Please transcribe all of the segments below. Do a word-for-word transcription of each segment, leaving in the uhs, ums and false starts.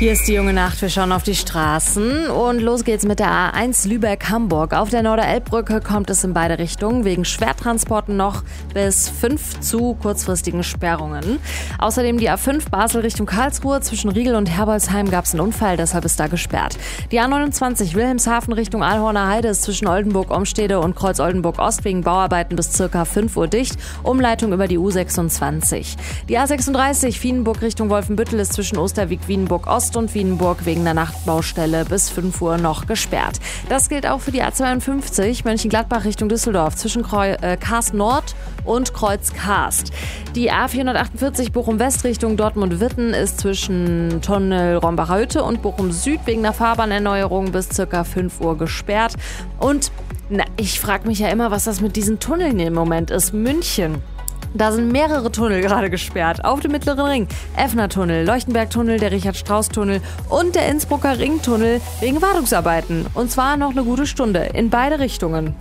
Hier ist die junge Nacht, wir schauen auf die Straßen und los geht's mit der A eins Lübeck-Hamburg. Auf der Norderelbbrücke kommt es in beide Richtungen, wegen Schwertransporten noch bis fünf zu kurzfristigen Sperrungen. Außerdem die A fünf Basel Richtung Karlsruhe, zwischen Riegel und Herbolzheim gab es einen Unfall, deshalb ist da gesperrt. Die A neunundzwanzig Wilhelmshaven Richtung Alhorner Heide ist zwischen Oldenburg-Omstede und Kreuz-Oldenburg-Ost wegen Bauarbeiten bis circa fünf Uhr dicht, Umleitung über die U sechsundzwanzig. Die A sechsunddreißig Wienenburg Richtung Wolfenbüttel ist zwischen Osterwieck-Wienenburg-Ost und Wienenburg wegen der Nachtbaustelle bis fünf Uhr noch gesperrt. Das gilt auch für die A zweiundfünfzig Mönchengladbach Richtung Düsseldorf zwischen Kreu- äh, Karst Nord und Kreuz Karst. Die A vierhundertachtundvierzig Bochum West Richtung Dortmund-Witten ist zwischen Tunnel Rombacher-Hütte und Bochum Süd wegen der Fahrbahnerneuerung bis ca. fünf Uhr gesperrt. Und na, ich frage mich ja immer, was das mit diesen Tunneln im Moment ist. München. Da sind mehrere Tunnel gerade gesperrt. Auf dem Mittleren Ring. Effner-Tunnel, Leuchtenberg-Tunnel, der Richard-Strauss-Tunnel und der Innsbrucker Ringtunnel wegen Wartungsarbeiten. Und zwar noch eine gute Stunde in beide Richtungen.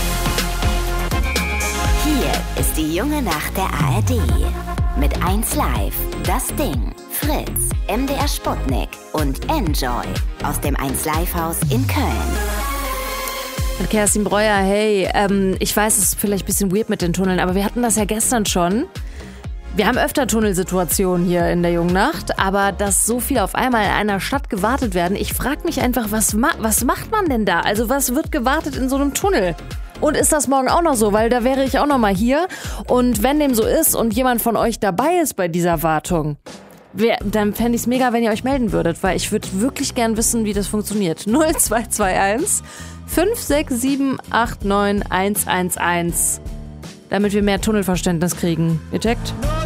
Hier ist die junge Nacht der A R D. Mit eins Live, Das Ding, Fritz, M D R Sputnik und Enjoy aus dem eins Live Haus in Köln. Mit Kerstin Breuer, hey, ähm, ich weiß, es ist vielleicht ein bisschen weird mit den Tunneln, aber wir hatten das ja gestern schon. Wir haben öfter Tunnelsituationen hier in der jungen Nacht, aber dass so viel auf einmal in einer Stadt gewartet werden, ich frage mich einfach, was, ma- was macht man denn da? Also was wird gewartet in so einem Tunnel? Und ist das morgen auch noch so? Weil da wäre ich auch noch mal hier. Und wenn dem so ist und jemand von euch dabei ist bei dieser Wartung, wer, dann fände ich es mega, wenn ihr euch melden würdet, weil ich würde wirklich gern wissen, wie das funktioniert. null zwei zwei eins fünf sechs sieben acht neun eins eins eins, damit wir mehr Tunnelverständnis kriegen. Ihr checkt?